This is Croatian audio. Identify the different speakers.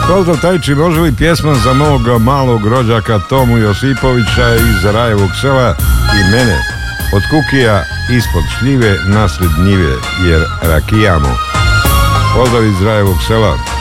Speaker 1: Pozdrav Tajči, može li pjesma za mog malog rođaka Tomu Josipovića iz Rajevog sela i mene? Od kukija ispod šljive nasred njive, jer rakijamo. Pozdrav iz Rajevog sela.